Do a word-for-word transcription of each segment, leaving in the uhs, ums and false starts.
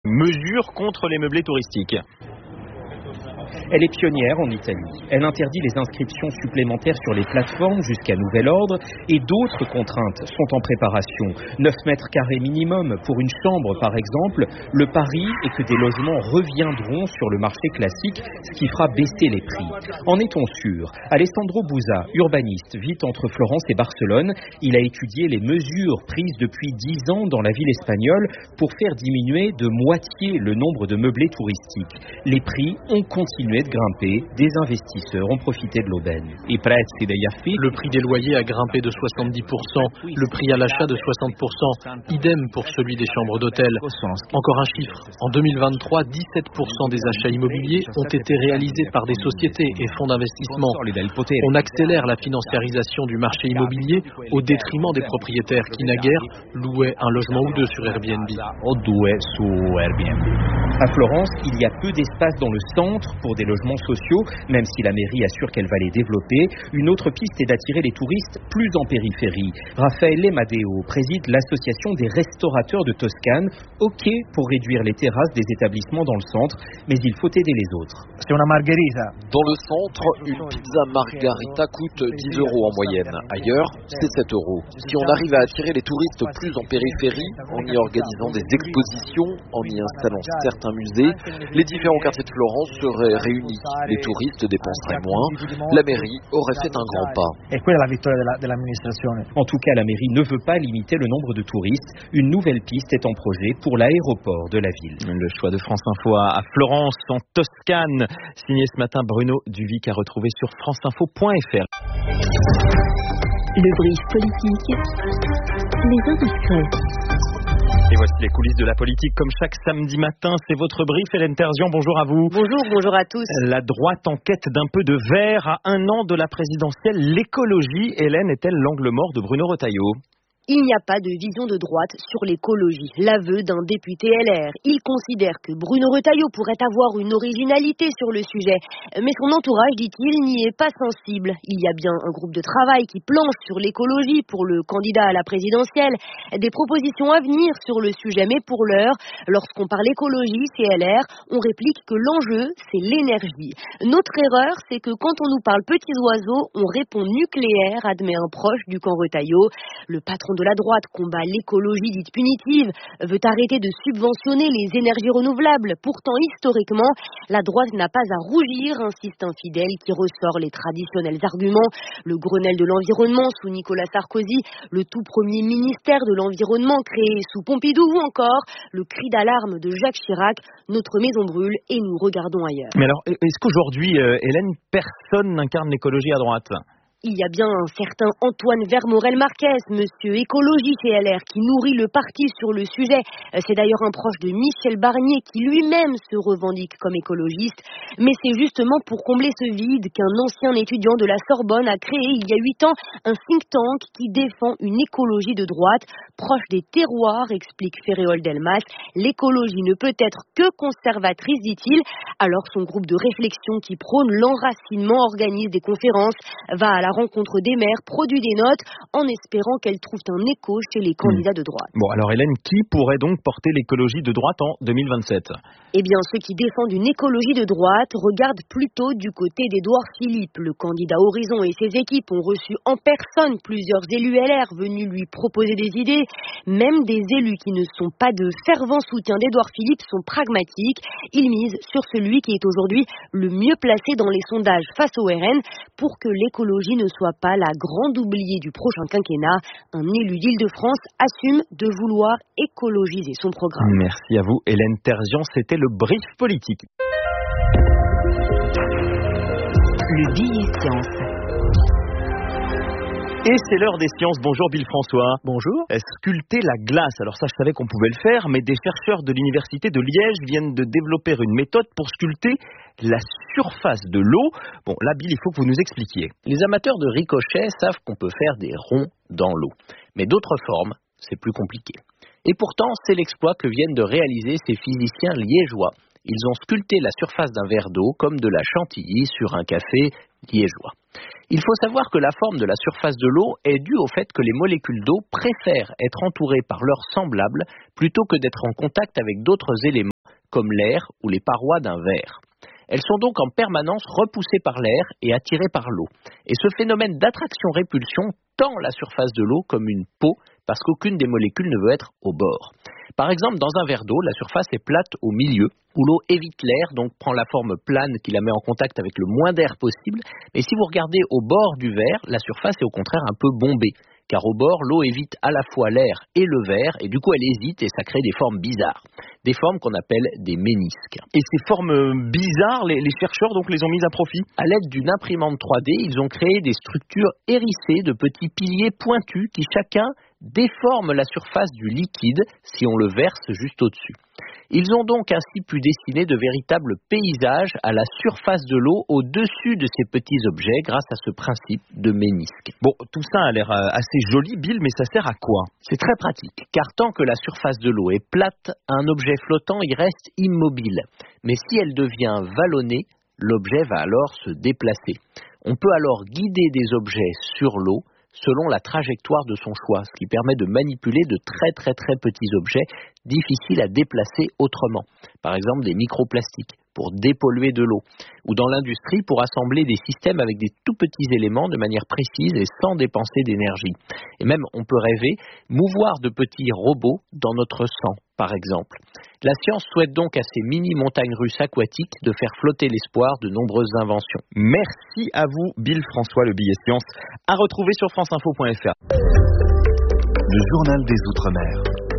Mesures contre les meublés touristiques. Elle est pionnière en Italie. Elle interdit les inscriptions supplémentaires sur les plateformes jusqu'à nouvel ordre et d'autres contraintes sont en préparation. neuf mètres carrés minimum pour une chambre par exemple. Le pari est que des logements reviendront sur le marché classique, ce qui fera baisser les prix. En est-on sûr? Alessandro Busa, urbaniste, vit entre Florence et Barcelone. Il a étudié les mesures prises depuis dix ans dans la ville espagnole pour faire diminuer de moitié le nombre de meublés touristiques. Les prix ont continué de grimper, des investisseurs ont profité de l'aubaine. Le prix des loyers a grimpé de soixante-dix pour cent, le prix à l'achat de soixante pour cent, idem pour celui des chambres d'hôtel. Encore un chiffre, en deux mille vingt-trois, dix-sept pour cent des achats immobiliers ont été réalisés par des sociétés et fonds d'investissement. On accélère la financiarisation du marché immobilier au détriment des propriétaires qui naguère louaient un logement ou deux sur Airbnb. À Florence, il y a peu d'espace dans le centre pour des logements sociaux, même si la mairie assure qu'elle va les développer. Une autre piste est d'attirer les touristes plus en périphérie. Raffaele Madeo préside l'association des restaurateurs de Toscane. OK pour réduire les terrasses des établissements dans le centre, mais il faut aider les autres. Dans le centre, une pizza margarita coûte dix euros en moyenne. Ailleurs, c'est sept euros. Si on arrive à attirer les touristes plus en périphérie, en y organisant des expositions, en y installant certains musées, les différents quartiers de Florence seraient réunis. Les touristes dépenseraient moins. La mairie aurait fait un grand pas. En tout cas, la mairie ne veut pas limiter le nombre de touristes. Une nouvelle piste est en projet pour l'aéroport de la ville. Le choix de France Info à Florence, en Toscane. Signé ce matin Bruno Duvic, à retrouver sur franceinfo point f r. Le brief politique, les indiscrets. Et voici les coulisses de la politique comme chaque samedi matin. C'est votre brief, Hélène Terzian. Bonjour à vous. Bonjour, bonjour à tous. La droite en quête d'un peu de vert à un an de la présidentielle. L'écologie, Hélène, est-elle l'angle mort de Bruno Retailleau? Il n'y a pas de vision de droite sur l'écologie. L'aveu d'un député L R. Il considère que Bruno Retailleau pourrait avoir une originalité sur le sujet. Mais son entourage, dit-il, n'y est pas sensible. Il y a bien un groupe de travail qui planche sur l'écologie pour le candidat à la présidentielle. Des propositions à venir sur le sujet. Mais pour l'heure, lorsqu'on parle écologie, c'est L R, on réplique que l'enjeu, c'est l'énergie. Notre erreur, c'est que quand on nous parle petits oiseaux, on répond nucléaire, admet un proche du camp Retailleau. Le patron de la droite combat l'écologie dite punitive, veut arrêter de subventionner les énergies renouvelables. Pourtant, historiquement, la droite n'a pas à rougir, insiste un fidèle qui ressort les traditionnels arguments. Le Grenelle de l'environnement sous Nicolas Sarkozy, le tout premier ministère de l'environnement créé sous Pompidou ou encore le cri d'alarme de Jacques Chirac, notre maison brûle et nous regardons ailleurs. Mais alors, est-ce qu'aujourd'hui, euh, Hélène, personne n'incarne l'écologie à droite ? Il y a bien un certain Antoine Vermorel-Marquez, monsieur écologie chez L R, qui nourrit le parti sur le sujet. C'est d'ailleurs un proche de Michel Barnier qui lui-même se revendique comme écologiste. Mais c'est justement pour combler ce vide qu'un ancien étudiant de la Sorbonne a créé il y a huit ans un think tank qui défend une écologie de droite, proche des terroirs, explique Ferréol Delmas. L'écologie ne peut être que conservatrice, dit-il. Alors son groupe de réflexion qui prône l'enracinement organise des conférences, va à la rencontre des maires, produit des notes, en espérant qu'elles trouvent un écho chez les candidats de droite. Bon, alors Hélène, qui pourrait donc porter l'écologie de droite en deux mille vingt-sept ? Eh bien, ceux qui défendent une écologie de droite regardent plutôt du côté d'Édouard Philippe. Le candidat Horizon et ses équipes ont reçu en personne plusieurs élus L R venus lui proposer des idées. Même des élus qui ne sont pas de fervents soutiens d'Édouard Philippe sont pragmatiques. Ils misent sur celui qui est aujourd'hui le mieux placé dans les sondages face au R N pour que l'écologie ne soit pas la grande oubliée du prochain quinquennat. Un élu d'Île-de-France assume de vouloir écologiser son programme. Merci à vous, Hélène Terzian. C'était le brief politique. Le billet science. Et c'est l'heure des sciences. Bonjour Bill François. Bonjour. Sculpter la glace. Alors ça, je savais qu'on pouvait le faire, mais des chercheurs de l'université de Liège viennent de développer une méthode pour sculpter la surface de l'eau. Bon, là, Bill, il faut que vous nous expliquiez. Les amateurs de ricochet savent qu'on peut faire des ronds dans l'eau. Mais d'autres formes, c'est plus compliqué. Et pourtant, c'est l'exploit que viennent de réaliser ces physiciens liégeois. Ils ont sculpté la surface d'un verre d'eau comme de la chantilly sur un café liégeois. Il faut savoir que la forme de la surface de l'eau est due au fait que les molécules d'eau préfèrent être entourées par leurs semblables plutôt que d'être en contact avec d'autres éléments. comme l'air ou les parois d'un verre. Elles sont donc en permanence repoussées par l'air et attirées par l'eau. Et ce phénomène d'attraction-répulsion tend la surface de l'eau comme une peau parce qu'aucune des molécules ne veut être au bord. Par exemple, dans un verre d'eau, la surface est plate au milieu, où l'eau évite l'air, donc prend la forme plane qui la met en contact avec le moins d'air possible. Mais si vous regardez au bord du verre, la surface est au contraire un peu bombée, car au bord, l'eau évite à la fois l'air et le verre, et du coup elle hésite et ça crée des formes bizarres. Des formes qu'on appelle des ménisques. Et ces formes bizarres, les, les chercheurs donc les ont mises à profit. À l'aide d'une imprimante trois D, ils ont créé des structures hérissées de petits piliers pointus qui chacun déforment la surface du liquide si on le verse juste au-dessus. Ils ont donc ainsi pu dessiner de véritables paysages à la surface de l'eau au-dessus de ces petits objets grâce à ce principe de ménisque. Bon, tout ça a l'air assez joli, Bill, mais ça sert à quoi? C'est très pratique, car tant que la surface de l'eau est plate, un objet flottant y reste immobile. Mais si elle devient vallonnée, l'objet va alors se déplacer. On peut alors guider des objets sur l'eau selon la trajectoire de son choix, ce qui permet de manipuler de très très très petits objets difficiles à déplacer autrement. Par exemple des microplastiques pour dépolluer de l'eau, ou dans l'industrie pour assembler des systèmes avec des tout petits éléments de manière précise et sans dépenser d'énergie. Et même on peut rêver mouvoir de petits robots dans notre sang, par exemple. La science souhaite donc à ces mini-montagnes russes aquatiques de faire flotter l'espoir de nombreuses inventions. Merci à vous, Bill François, le billet science, à retrouver sur france info point f r. Le journal des Outre-mer.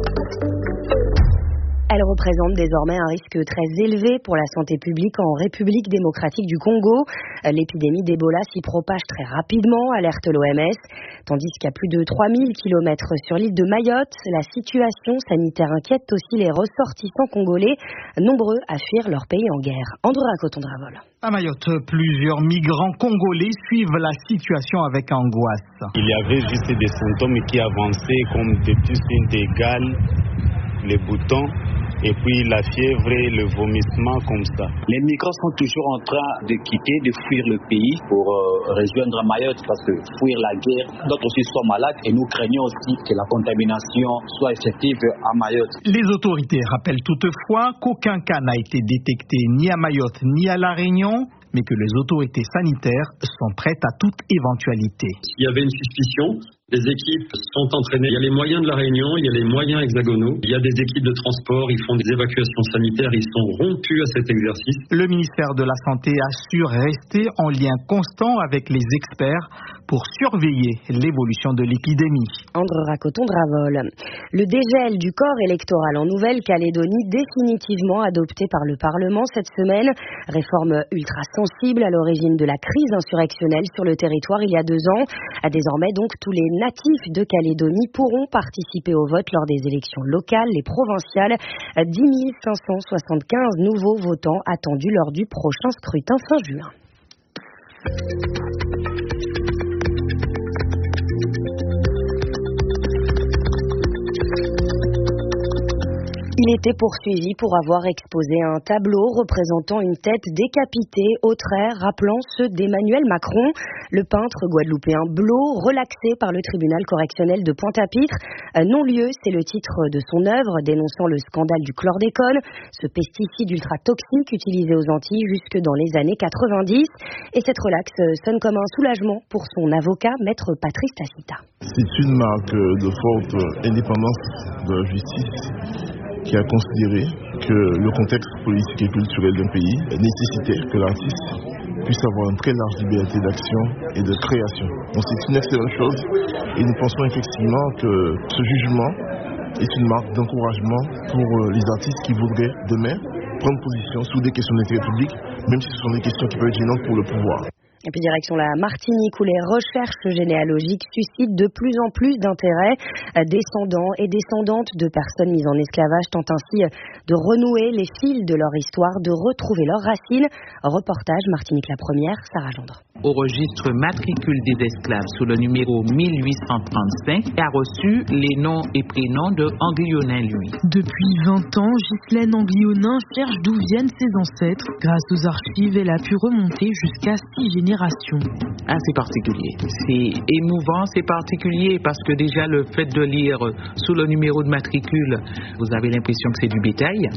Elle représente désormais un risque très élevé pour la santé publique en République démocratique du Congo. L'épidémie d'Ebola s'y propage très rapidement, alerte l'O M S. Tandis qu'à plus de trois mille kilomètres sur l'île de Mayotte, la situation sanitaire inquiète aussi les ressortissants congolais, nombreux à fuir leur pays en guerre. André Racoton-Dravol. À Mayotte, plusieurs migrants congolais suivent la situation avec angoisse. Il y avait juste des symptômes qui avançaient comme des petits signes d'égale, les boutons. Et puis la fièvre et le vomissement comme ça. Les migrants sont toujours en train de quitter, de fuir le pays pour euh, rejoindre Mayotte parce que fuir la guerre, d'autres aussi sont malades et nous craignons aussi que la contamination soit effective à Mayotte. Les autorités rappellent toutefois qu'aucun cas n'a été détecté ni à Mayotte ni à La Réunion, mais que les autorités sanitaires sont prêtes à toute éventualité. Il y avait une suspicion. Les équipes sont entraînées. Il y a les moyens de la Réunion, il y a les moyens hexagonaux. Il y a des équipes de transport, ils font des évacuations sanitaires, ils sont rompus à cet exercice. Le ministère de la Santé assure rester en lien constant avec les experts pour surveiller l'évolution de l'épidémie. André Racoton-Dravol. Le dégel du corps électoral en Nouvelle-Calédonie définitivement adopté par le Parlement cette semaine. Réforme ultra sensible à l'origine de la crise insurrectionnelle sur le territoire il y a deux ans. Désormais donc tous les natifs de Calédonie pourront participer au vote lors des élections locales et provinciales. dix mille cinq cent soixante-quinze nouveaux votants attendus lors du prochain scrutin fin juin. Il était poursuivi pour avoir exposé un tableau représentant une tête décapitée aux traits rappelant ceux d'Emmanuel Macron. Le peintre guadeloupéen Blot, relaxé par le tribunal correctionnel de Pointe-à-Pitre. Non-lieu, c'est le titre de son œuvre dénonçant le scandale du chlordécone, ce pesticide ultra toxique utilisé aux Antilles jusque dans les années quatre-vingt-dix. Et cette relaxe sonne comme un soulagement pour son avocat, maître Patrice Tacita. C'est une marque de forte indépendance de la justice qui a considéré que le contexte politique et culturel d'un pays nécessitait que l'artiste puisse avoir une très large liberté d'action et de création. Donc c'est une excellente chose et nous pensons effectivement que ce jugement est une marque d'encouragement pour les artistes qui voudraient demain prendre position sur des questions d'intérêt public, même si ce sont des questions qui peuvent être gênantes pour le pouvoir. Et puis direction la Martinique où les recherches généalogiques suscitent de plus en plus d'intérêt. Descendants et descendantes de personnes mises en esclavage tentent ainsi de renouer les fils de leur histoire, de retrouver leurs racines. Reportage Martinique la première, Sarah Gendre. Au registre matricule des esclaves sous le numéro mille huit cent trente-cinq a reçu les noms et prénoms de Anglionin lui. Depuis vingt ans, Ghislaine Anglionin cherche d'où viennent ses ancêtres. Grâce aux archives, elle a pu remonter jusqu'à six générations. Ah, c'est particulier. C'est émouvant, c'est particulier parce que déjà le fait de lire sous le numéro de matricule, vous avez l'impression que c'est du bétail.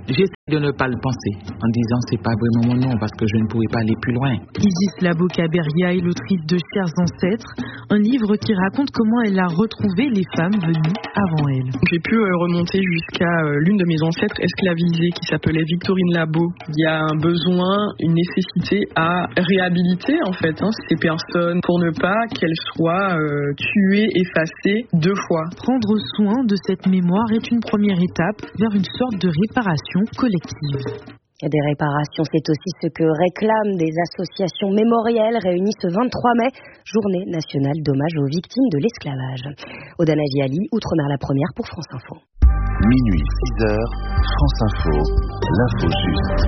J'essaie de ne pas le penser, en disant c'est pas vraiment mon nom parce que je ne pourrais pas aller plus loin. Isis Laboka-Beria est l'autrice de Chers ancêtres, un livre qui raconte comment elle a retrouvé les femmes venues avant elle. J'ai pu euh, remonter jusqu'à euh, l'une de mes ancêtres esclavisées qui s'appelait Victorine Labo. Il y a un besoin, une nécessité à réhabiliter en fait hein, ces personnes pour ne pas qu'elles soient euh, tuées, effacées deux fois. Prendre soin de cette mémoire est une première étape vers une sorte de réparation collective. Des réparations, c'est aussi ce que réclament des associations mémorielles réunies ce vingt-trois mai, journée nationale d'hommage aux victimes de l'esclavage. Odana Giali, Outre-mer la première pour France Info. Minuit, six heures, France Info, l'info juste.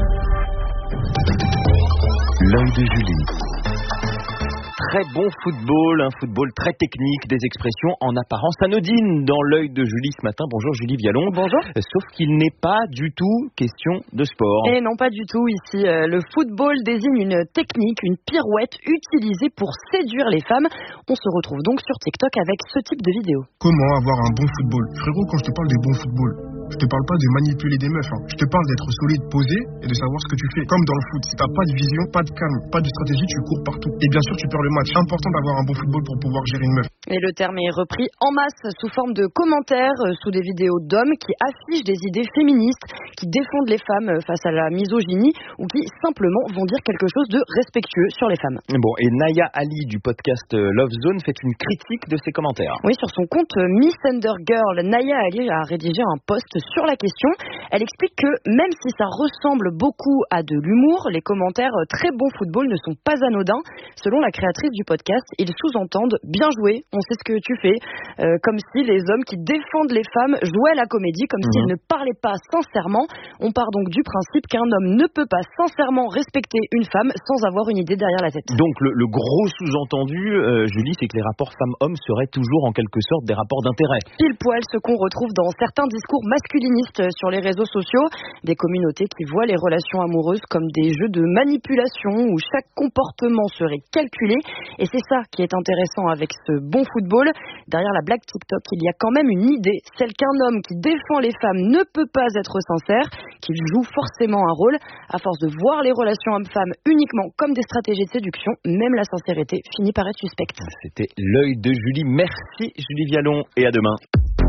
L'œil de Julie. Très bon football, un football très technique, des expressions en apparence anodines dans l'œil de Julie ce matin. Bonjour Julie Vialon. Bonjour. Sauf qu'il n'est pas du tout question de sport. Et non, pas du tout. Ici, euh, le football désigne une technique, une pirouette utilisée pour séduire les femmes. On se retrouve donc sur TikTok avec ce type de vidéo. Comment avoir un bon football? Frérot, quand je te parle des bons football, je te parle pas de manipuler des meufs. Hein. Je te parle d'être solide, posé et de savoir ce que tu fais. Comme dans le foot, si t'as pas de vision, pas de calme, pas de stratégie, tu cours partout. Et bien sûr, tu perds le match. C'est important d'avoir un bon football pour pouvoir gérer une meuf. Et le terme est repris en masse sous forme de commentaires, euh, sous des vidéos d'hommes qui affichent des idées féministes, qui défendent les femmes face à la misogynie ou qui simplement vont dire quelque chose de respectueux sur les femmes. Bon, et Naya Ali du podcast Love Zone fait une critique de ces commentaires. Oui, sur son compte Miss Undergirl, Naya Ali a rédigé un post sur la question. Elle explique que même si ça ressemble beaucoup à de l'humour, les commentaires très bon football ne sont pas anodins. Selon la créatrice du podcast, ils sous-entendent bien joué, on sait ce que tu fais, euh, comme si les hommes qui défendent les femmes jouaient la comédie, comme mmh. s'ils ne parlaient pas sincèrement. On part donc du principe qu'un homme ne peut pas sincèrement respecter une femme sans avoir une idée derrière la tête. Donc le, le gros sous-entendu, euh, Julie, c'est que les rapports femmes-hommes seraient toujours en quelque sorte des rapports d'intérêt. Pile poil ce qu'on retrouve dans certains discours masculinistes sur les réseaux sociaux, des communautés qui voient les relations amoureuses comme des jeux de manipulation où chaque comportement serait calculé. Et c'est ça qui est intéressant avec ce bon football. Derrière la blague TikTok, il y a quand même une idée, celle qu'un homme qui défend les femmes ne peut pas être sincère, qu'il joue forcément un rôle. À force de voir les relations hommes-femmes uniquement comme des stratégies de séduction, même la sincérité finit par être suspecte. C'était l'œil de Julie. Merci Julie Vialon et à demain.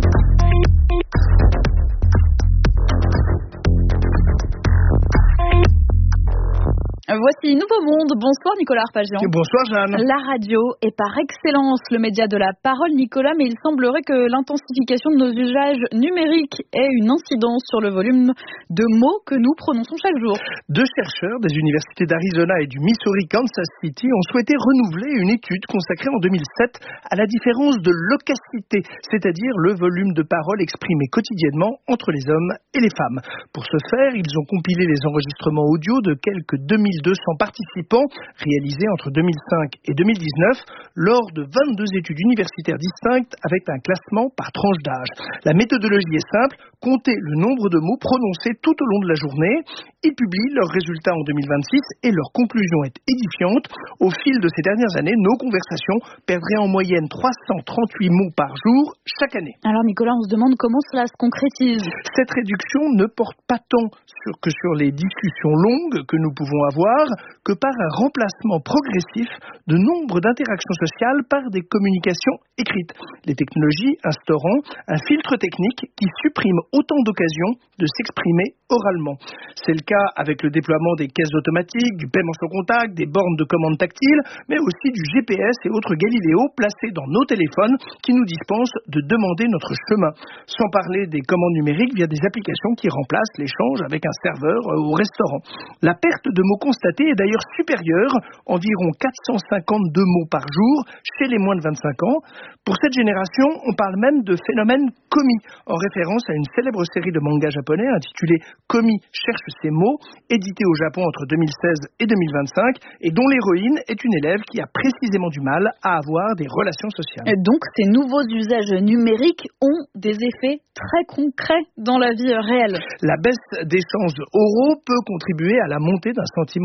Voici Nouveau Monde. Bonsoir Nicolas Arpagian. Bonsoir Jeanne. La radio est par excellence le média de la parole, Nicolas, mais il semblerait que l'intensification de nos usages numériques ait une incidence sur le volume de mots que nous prononçons chaque jour. Deux chercheurs des universités d'Arizona et du Missouri Kansas City ont souhaité renouveler une étude consacrée en deux mille sept à la différence de loquacité, c'est-à-dire le volume de parole exprimé quotidiennement entre les hommes et les femmes. Pour ce faire, ils ont compilé les enregistrements audio de quelques deux mille deux cents participants réalisés entre deux mille cinq et deux mille dix-neuf lors de vingt-deux études universitaires distinctes avec un classement par tranche d'âge. La méthodologie est simple, compter le nombre de mots prononcés tout au long de la journée. Ils publient leurs résultats en deux mille vingt-six et leur conclusion est édifiante. Au fil de ces dernières années, nos conversations perdraient en moyenne trois cent trente-huit mots par jour chaque année. Alors Nicolas, on se demande comment cela se concrétise. Cette réduction ne porte pas tant sur, que sur les discussions longues que nous pouvons avoir que par un remplacement progressif de nombre d'interactions sociales par des communications écrites. Les technologies instaurant un filtre technique qui supprime autant d'occasions de s'exprimer oralement. C'est le cas avec le déploiement des caisses automatiques, du paiement sans contact, des bornes de commande tactiles, mais aussi du G P S et autres Galiléo placés dans nos téléphones qui nous dispensent de demander notre chemin. Sans parler des commandes numériques via des applications qui remplacent l'échange avec un serveur au restaurant. La perte de mots constatée est d'ailleurs supérieure, environ quatre cent cinquante-deux mots par jour chez les moins de vingt-cinq ans. Pour cette génération, on parle même de phénomène Komi, en référence à une célèbre série de mangas japonais intitulée Komi cherche ses mots, éditée au Japon entre deux mille seize et deux mille vingt-cinq, et dont l'héroïne est une élève qui a précisément du mal à avoir des relations sociales. Et donc, ces nouveaux usages numériques ont des effets très concrets dans la vie réelle. La baisse d'échanges oraux peut contribuer à la montée d'un sentiment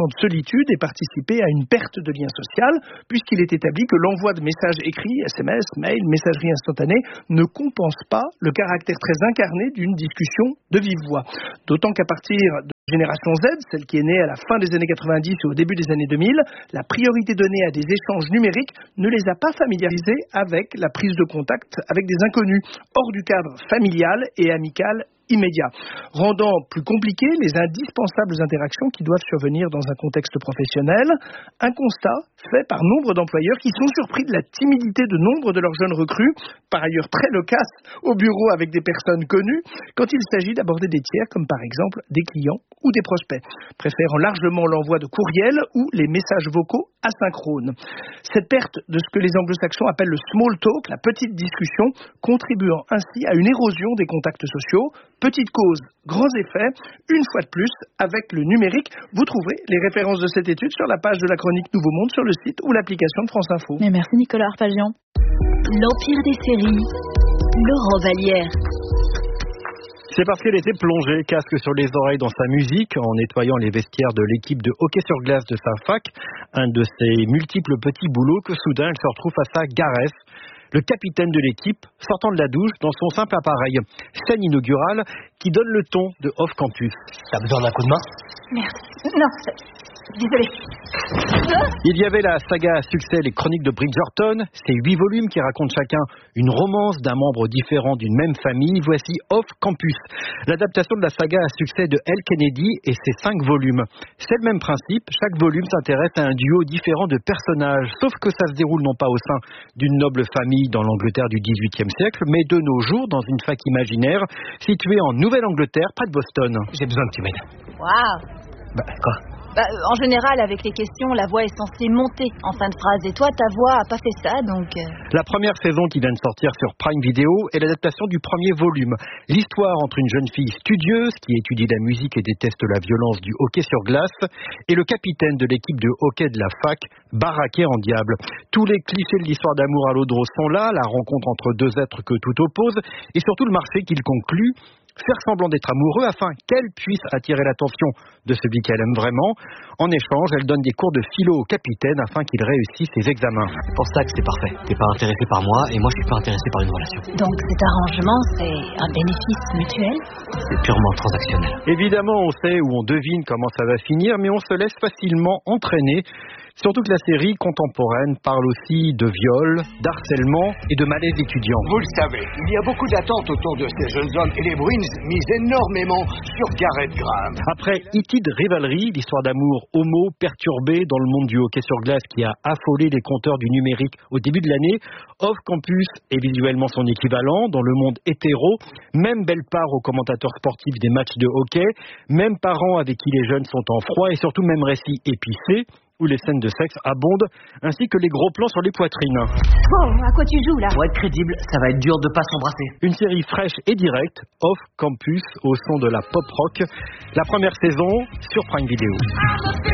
de solitude et participer à une perte de lien social, puisqu'il est établi que l'envoi de messages écrits, S M S, mail, messagerie instantanée, ne compense pas le caractère très incarné d'une discussion de vive voix. D'autant qu'à partir de Génération Z, celle qui est née à la fin des années quatre-vingt-dix et au début des années deux mille, la priorité donnée à des échanges numériques ne les a pas familiarisés avec la prise de contact avec des inconnus, hors du cadre familial et amical immédiat, rendant plus compliquées les indispensables interactions qui doivent survenir dans un contexte professionnel. Un constat fait par nombre d'employeurs qui sont surpris de la timidité de nombre de leurs jeunes recrues, par ailleurs très loquaces au bureau avec des personnes connues, quand il s'agit d'aborder des tiers comme par exemple des clients ou des prospects, préférant largement l'envoi de courriels ou les messages vocaux asynchrones. Cette perte de ce que les anglo-saxons appellent le small talk, la petite discussion, contribuant ainsi à une érosion des contacts sociaux. Petite cause, grands effets, une fois de plus, avec le numérique. Vous trouverez les références de cette étude sur la page de la chronique Nouveau Monde sur le site ou l'application de France Info. Mais merci Nicolas Arpagian. L'Empire des séries, Laurent Vallière. C'est parce qu'elle était plongée, casque sur les oreilles dans sa musique, en nettoyant les vestiaires de l'équipe de hockey sur glace de sa fac, un de ses multiples petits boulots, que soudain elle se retrouve face à Gareth, le capitaine de l'équipe, sortant de la douche dans son simple appareil. Scène inaugurale qui donne le ton de Off Campus. T'as besoin d'un coup de main ? Merci. Non, désolé. Il y avait la saga à succès Les Chroniques de Bridgerton, ces huit volumes qui racontent chacun une romance d'un membre différent d'une même famille. Voici Off Campus, l'adaptation de la saga à succès de Elle Kennedy et ses cinq volumes. C'est le même principe, chaque volume s'intéresse à un duo différent de personnages, sauf que ça se déroule non pas au sein d'une noble famille dans l'Angleterre du dix-huitième siècle, mais de nos jours dans une fac imaginaire située en Nouvelle-Angleterre, près de Boston. J'ai besoin que tu m'aides. Waouh. Bah, quoi ? Bah, en général, avec les questions, la voix est censée monter en fin de phrase. Et toi, ta voix a pas fait ça, donc... Euh... La première saison qui vient de sortir sur Prime Video est l'adaptation du premier volume. L'histoire entre une jeune fille studieuse qui étudie la musique et déteste la violence du hockey sur glace et le capitaine de l'équipe de hockey de la fac, baraqué en diable. Tous les clichés de l'histoire d'amour à l'eau de rose sont là, la rencontre entre deux êtres que tout oppose et surtout le marché qu'il conclut. Faire semblant d'être amoureux afin qu'elle puisse attirer l'attention de celui qu'elle aime vraiment. En échange, elle donne des cours de philo au capitaine afin qu'il réussisse ses examens. C'est pour ça que c'est parfait. T'es pas intéressé par moi et moi je suis pas intéressé par une relation. Donc cet arrangement, c'est un bénéfice mutuel ? C'est purement transactionnel. Évidemment, on sait ou on devine comment ça va finir, mais on se laisse facilement entraîner. Surtout que la série contemporaine parle aussi de viol, d'harcèlement et de malaise étudiant. Vous le savez, il y a beaucoup d'attentes autour de ces jeunes hommes et les Bruins misent énormément sur Gareth Graham. Après Heated Rivalry, l'histoire d'amour homo perturbée dans le monde du hockey sur glace qui a affolé les compteurs du numérique au début de l'année, Off Campus est visuellement son équivalent dans le monde hétéro, même belle part aux commentateurs sportifs des matchs de hockey, même parents avec qui les jeunes sont en froid et surtout même récit épicé, où les scènes de sexe abondent, ainsi que les gros plans sur les poitrines. Oh, à quoi tu joues là ? Pour être crédible, ça va être dur de pas s'embrasser. Une série fraîche et directe, Off Campus, au son de la pop rock. La première saison sur Prime Video.